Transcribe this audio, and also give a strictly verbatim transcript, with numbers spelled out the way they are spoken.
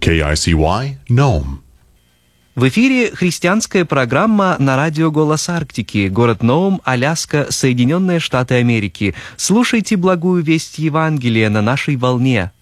K I C Y, Nome. В эфире христианская программа на радио «Голос Арктики», город Ноум, Аляска, Соединенные Штаты Америки. Слушайте благую весть Евангелия на нашей волне.